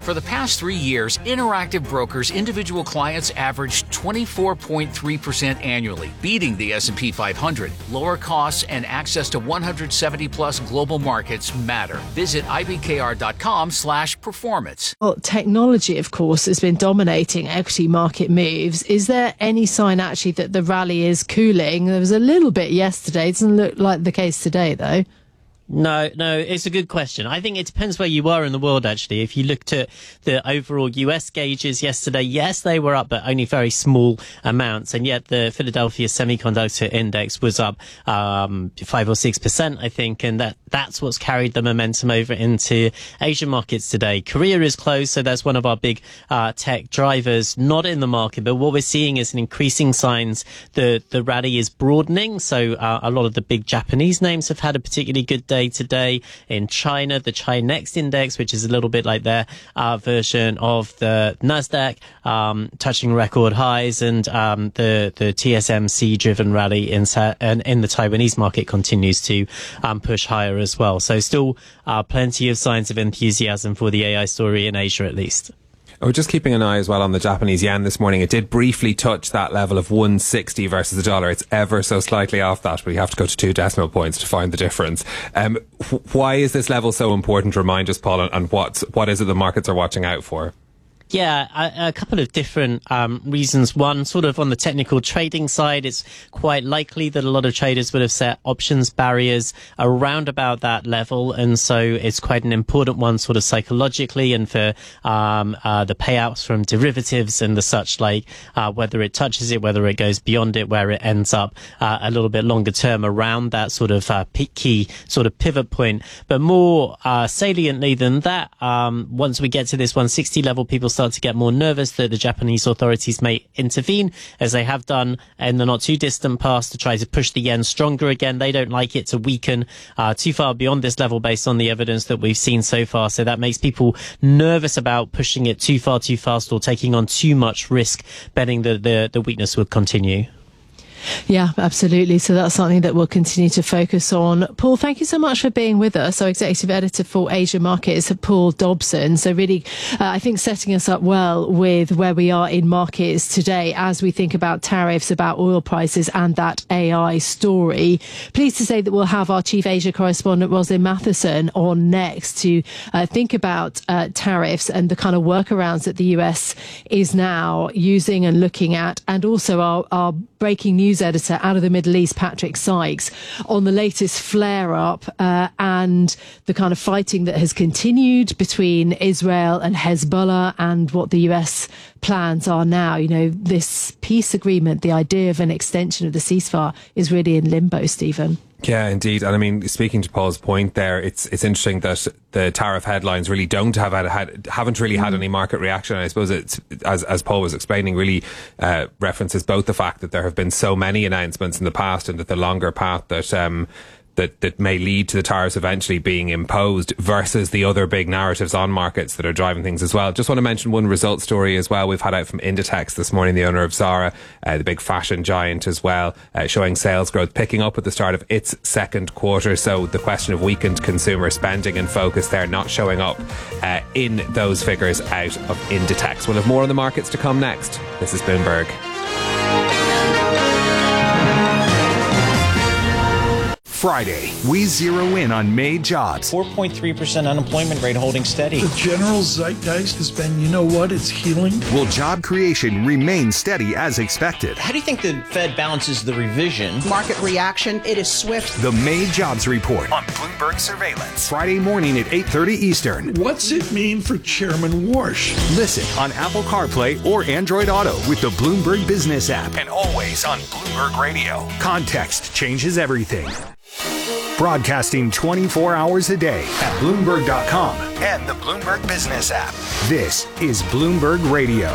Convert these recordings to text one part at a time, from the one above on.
For the past 3 years, Interactive Brokers individual clients averaged 24.3% annually, beating the S&P 500. Lower costs and access to 170-plus global markets matter. Visit ibkr.com/performance. Well, technology, of course, has been dominating equity market moves. Is there any sign, actually, that the rally is cooling? There was a little bit yesterday. It doesn't look like the case today, though. No, it's a good question. I think it depends where you are in the world, actually. If you looked at the overall US gauges yesterday, yes, they were up, but only very small amounts. And yet the Philadelphia Semiconductor Index was up 5 or 6%, I think. And that's what's carried the momentum over into Asian markets today. Korea is closed, so that's one of our big tech drivers not in the market. But what we're seeing is an increasing signs that the rally is broadening. So a lot of the big Japanese names have had a particularly good day today. In China, the China Next Index, which is a little bit like their version of the Nasdaq, touching record highs, and the TSMC driven rally in the Taiwanese market continues to push higher as well. So still plenty of signs of enthusiasm for the AI story in Asia, at least. We're just keeping an eye as well on the Japanese yen this morning. It did briefly touch that level of 160 versus the dollar. It's ever so slightly off that, but you have to go to 2 decimal points to find the difference. Why is this level so important? Remind us, Paul, and what is it the markets are watching out for? Yeah, a couple of different reasons. One, sort of on the technical trading side, it's quite likely that a lot of traders would have set options barriers around about that level. And so it's quite an important one sort of psychologically, and for the payouts from derivatives and the such, like whether it touches it, whether it goes beyond it, where it ends up a little bit longer term around that sort of key sort of pivot point. But more saliently than that, once we get to this 160 level, people start to get more nervous that the Japanese authorities may intervene, as they have done in the not too distant past, to try to push the yen stronger again. They don't like it to weaken too far beyond this level based on the evidence that we've seen so far. So that makes people nervous about pushing it too far too fast, or taking on too much risk, betting that the weakness would continue. Yeah, absolutely. So that's something that we'll continue to focus on. Paul, thank you so much for being with us. Our executive editor for Asia Markets, Paul Dobson. So really, I think setting us up well with where we are in markets today as we think about tariffs, about oil prices and that AI story. Pleased to say that we'll have our chief Asia correspondent, Roslyn Matheson, on next to think about tariffs and the kind of workarounds that the US is now using and looking at, and also our breaking news editor out of the Middle East, Patrick Sykes, on the latest flare-up and the kind of fighting that has continued between Israel and Hezbollah, and what the US plans are now. You know, this peace agreement, the idea of an extension of the ceasefire, is really in limbo, Stephen. Yeah, indeed. And I mean, speaking to Paul's point there, it's interesting that the tariff headlines really haven't really had any market reaction. And I suppose it's, as Paul was explaining, really references both the fact that there have been so many announcements in the past, and that the longer path that may lead to the tariffs eventually being imposed, versus the other big narratives on markets that are driving things as well. Just want to mention one result story as well we've had out from Inditex this morning, the owner of Zara, the big fashion giant as well, showing sales growth picking up at the start of its second quarter. So the question of weakened consumer spending and focus there not showing up in those figures out of Inditex. We'll have more on the markets to come next. This is Bloomberg. Friday, we zero in on May jobs. 4.3% unemployment rate holding steady. The general zeitgeist has been, you know what, it's healing. Will job creation remain steady as expected? How do you think the Fed balances the revision? Market reaction, it is swift. The May jobs report on Bloomberg Surveillance. Friday morning at 8:30 Eastern. What's it mean for Chairman Warsh? Listen on Apple CarPlay or Android Auto with the Bloomberg Business app. And always on Bloomberg Radio. Context changes everything. Broadcasting 24 hours a day at Bloomberg.com and the Bloomberg Business app. This is Bloomberg Radio.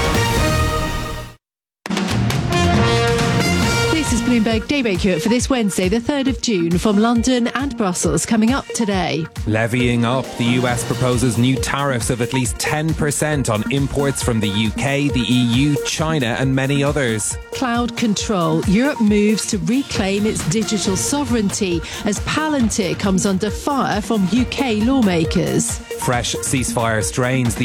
This is Bloomberg Daybreak Europe for this Wednesday, the 3rd of June, from London and Brussels. Coming up today. Levying up, the US proposes new tariffs of at least 10% on imports from the UK, the EU, China and many others. Cloud control. Europe moves to reclaim its digital sovereignty as Palantir comes under fire from UK lawmakers. Fresh ceasefire strains. The